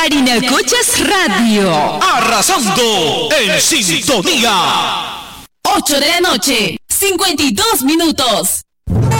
Parinacochas Radio. Arrasando en sintonía. 8 de la noche, 52 minutos.